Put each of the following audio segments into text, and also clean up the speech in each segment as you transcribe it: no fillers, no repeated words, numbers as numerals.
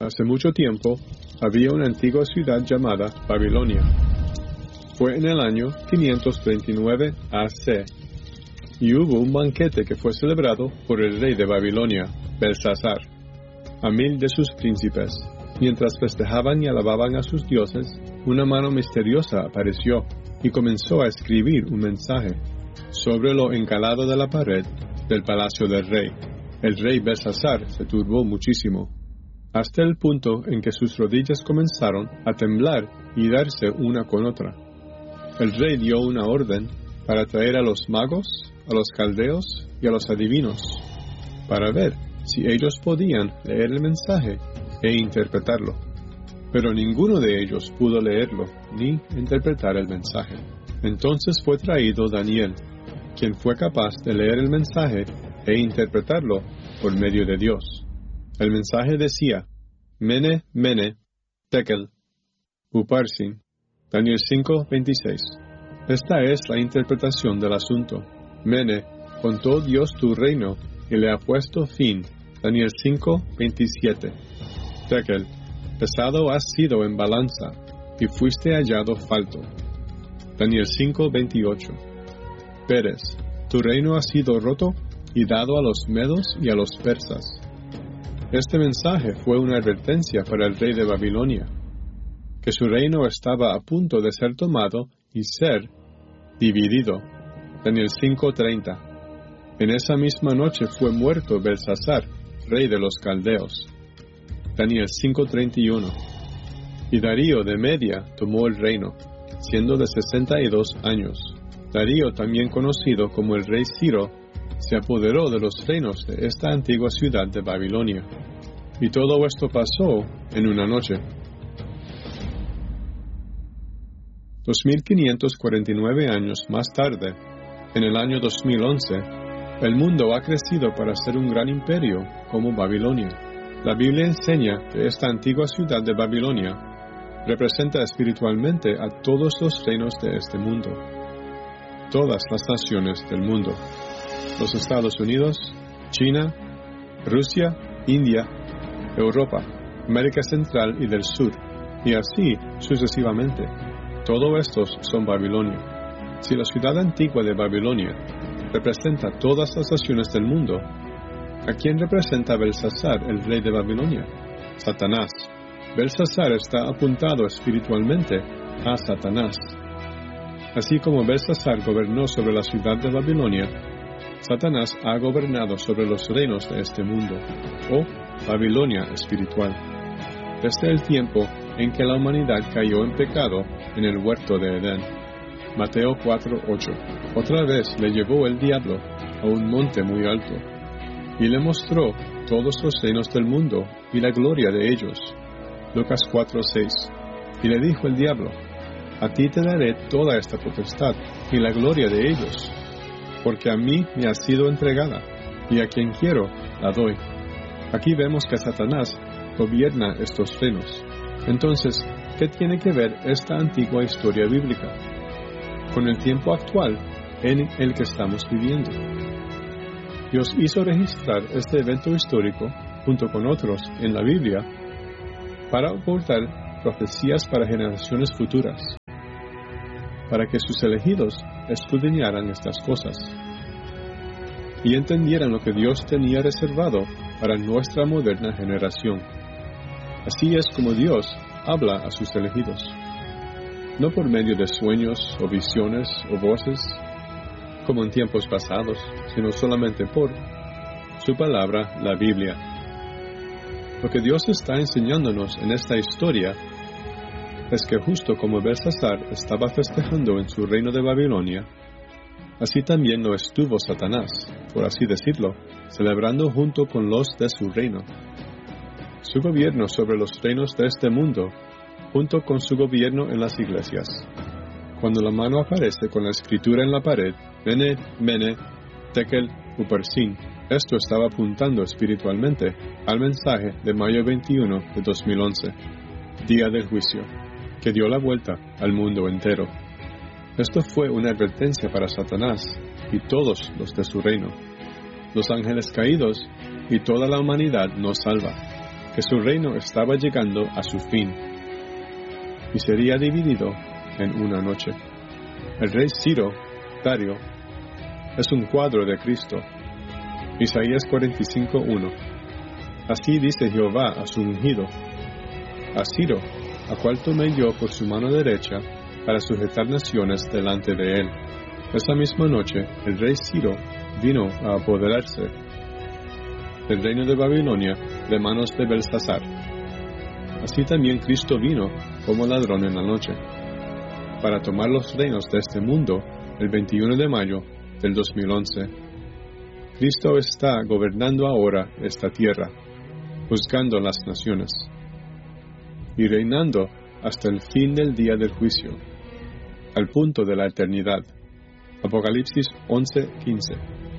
Hace mucho tiempo, había una antigua ciudad llamada Babilonia. Fue en el año 539 AC, y hubo un banquete que fue celebrado por el rey de Babilonia, Belsasar, a 1000 de sus príncipes. Mientras festejaban y alababan a sus dioses, una mano misteriosa apareció y comenzó a escribir un mensaje sobre lo encalado de la pared del palacio del rey. El rey Belsasar se turbó muchísimo, hasta el punto en que sus rodillas comenzaron a temblar y darse una con otra. El rey dio una orden para traer a los magos, a los caldeos y a los adivinos, para ver si ellos podían leer el mensaje e interpretarlo. Pero ninguno de ellos pudo leerlo ni interpretar el mensaje. Entonces fue traído Daniel, quien fue capaz de leer el mensaje e interpretarlo por medio de Dios. El mensaje decía: Mene, Mene, Tekel, Uparsin. Daniel 5:26. Esta es la interpretación del asunto. Mene, contó Dios tu reino y le ha puesto fin. Daniel 5:27. Tekel, pesado has sido en balanza y fuiste hallado falto. Daniel 5:28. Peres, tu reino ha sido roto y dado a los medos y a los persas. Este mensaje fue una advertencia para el rey de Babilonia, que su reino estaba a punto de ser tomado y ser dividido. Daniel 5:30. En esa misma noche fue muerto Belsasar, rey de los caldeos. Daniel 5:31. Y Darío de Media tomó el reino, siendo de 62 años. Darío, también conocido como el rey Ciro, se apoderó de los reinos de esta antigua ciudad de Babilonia. Y todo esto pasó en una noche. 2549 años más tarde, en el año 2011, el mundo ha crecido para ser un gran imperio como Babilonia. La Biblia enseña que esta antigua ciudad de Babilonia representa espiritualmente a todos los reinos de este mundo, todas las naciones del mundo: los Estados Unidos, China, Rusia, India, Europa, América Central y del Sur, y así sucesivamente. Todos estos son Babilonia. Si la ciudad antigua de Babilonia representa todas las naciones del mundo, ¿a quién representa Belsasar, el rey de Babilonia? Satanás. Belsasar está apuntado espiritualmente a Satanás. Así como Belsasar gobernó sobre la ciudad de Babilonia, Satanás ha gobernado sobre los reinos de este mundo, o Babilonia espiritual, desde el tiempo en que la humanidad cayó en pecado en el huerto de Edén. Mateo 4:8. Otra vez le llevó el diablo a un monte muy alto, y le mostró todos los reinos del mundo y la gloria de ellos. Lucas 4:6. Y le dijo el diablo: a ti te daré toda esta potestad y la gloria de ellos, porque a mí me ha sido entregada, y a quien quiero la doy. Aquí vemos que Satanás gobierna estos reinos. Entonces, ¿qué tiene que ver esta antigua historia bíblica con el tiempo actual en el que estamos viviendo? Dios hizo registrar este evento histórico, junto con otros en la Biblia, para ocultar profecías para generaciones futuras, para que sus elegidos escudriñaran estas cosas y entendieran lo que Dios tenía reservado para nuestra moderna generación. Así es como Dios habla a sus elegidos, no por medio de sueños o visiones o voces, como en tiempos pasados, sino solamente por su palabra, la Biblia. Lo que Dios está enseñándonos en esta historia es que justo como Belsasar estaba festejando en su reino de Babilonia, así también lo estuvo Satanás, por así decirlo, celebrando junto con los de su reino. Su gobierno sobre los reinos de este mundo, junto con su gobierno en las iglesias. Cuando la mano aparece con la escritura en la pared, Mene, Mene, Tekel, Uparsin, esto estaba apuntando espiritualmente al mensaje de mayo 21 de 2011, Día del Juicio, que dio la vuelta al mundo entero. Esto fue una advertencia para Satanás y todos los de su reino, los ángeles caídos y toda la humanidad no salva. que su reino estaba llegando a su fin y sería dividido en una noche. El rey Ciro, Dario, es un cuadro de Cristo. Isaías 45:1. Así dice Jehová a su ungido, a Ciro, a cual tomé yo por su mano derecha, para sujetar naciones delante de él. Esa misma noche, el rey Ciro vino a apoderarse del reino de Babilonia de manos de Belsasar. Así también Cristo vino como ladrón en la noche, para tomar los reinos de este mundo el 21 de mayo del 2011. Cristo está gobernando ahora esta tierra, juzgando las naciones y reinando hasta el fin del día del juicio, al punto de la eternidad. Apocalipsis 11:15.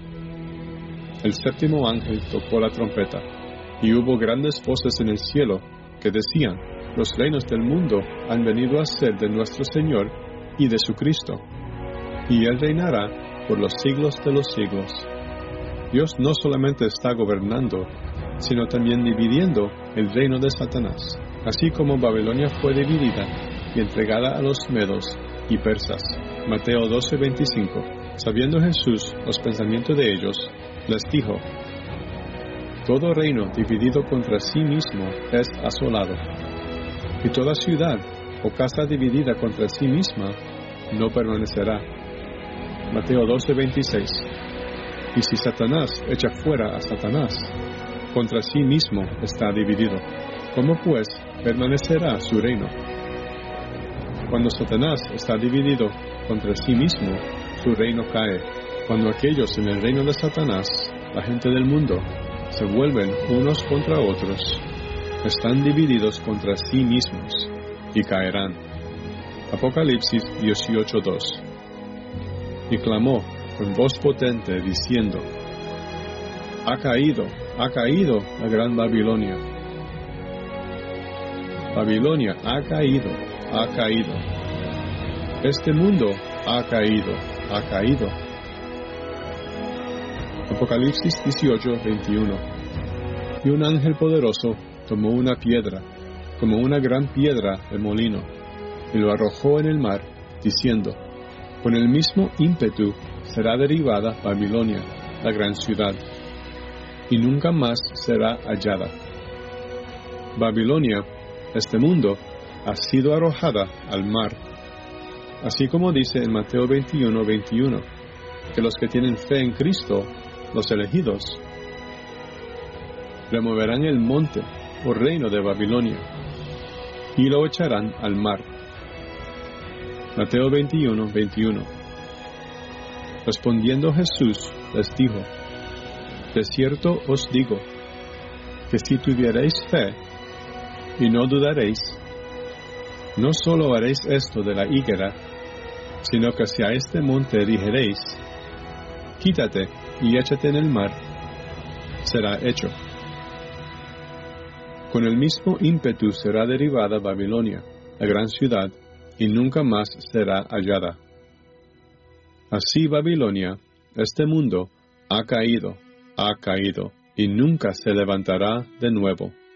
El séptimo ángel tocó la trompeta, y hubo grandes voces en el cielo que decían: los reinos del mundo han venido a ser de nuestro Señor y de su Cristo, y Él reinará por los siglos de los siglos. Dios no solamente está gobernando, sino también dividiendo el reino de Satanás, así como Babilonia fue dividida y entregada a los medos y persas. Mateo 12:25. Sabiendo Jesús los pensamientos de ellos, les dijo: todo reino dividido contra sí mismo es asolado, y toda ciudad o casa dividida contra sí misma no permanecerá. Mateo 12:26. Y si Satanás echa fuera a Satanás, contra sí mismo está dividido. ¿Cómo pues permanecerá su reino? Cuando Satanás está dividido contra sí mismo, su reino cae. Cuando aquellos en el reino de Satanás, la gente del mundo, se vuelven unos contra otros, están divididos contra sí mismos y caerán. Apocalipsis 18:2. Y clamó con voz potente diciendo: ha caído la gran Babilonia. Babilonia ha caído. Este mundo ha caído. Apocalipsis 18:21. Y un ángel poderoso tomó una piedra, como una gran piedra de molino, y lo arrojó en el mar, diciendo: con el mismo ímpetu será derribada Babilonia, la gran ciudad, y nunca más será hallada. Babilonia, este mundo, ha sido arrojada al mar. Así como dice en Mateo 21:21, que los que tienen fe en Cristo, los elegidos, removerán el monte o reino de Babilonia y lo echarán al mar. Mateo 21:21. Respondiendo Jesús les dijo: de cierto os digo, que si tuviereis fe y no dudaréis, no solo haréis esto de la higuera, sino que si a este monte dijereis: quítate y échate en el mar, será hecho. Con el mismo ímpetu será derribada Babilonia, la gran ciudad, y nunca más será hallada. Así Babilonia, este mundo, ha caído, y nunca se levantará de nuevo.